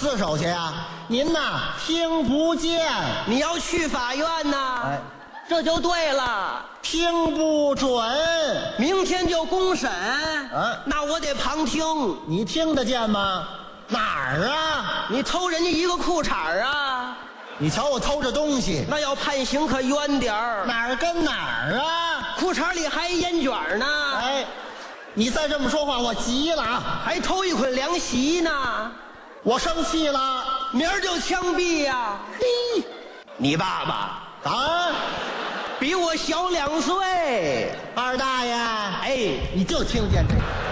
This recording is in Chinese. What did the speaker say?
自首去呀？您呐，听不见， 你要去法院呐？ 哎， 这就对了。 听不准。 明天就公审，那我得旁听。 你听得见吗？哪儿啊？ 你偷人家一个裤衩啊？ 你瞧我偷着东西， 那要判刑可冤点儿。 哪儿跟哪儿啊？ 裤衩里还烟卷呢。 哎，你再这么说话，我急了啊！ 还偷一捆凉席呢。 我生气了， 明儿就枪毙呀！ 嘿， 你爸爸啊， 比我小2岁。 二大爷， 哎， 你就听见这个。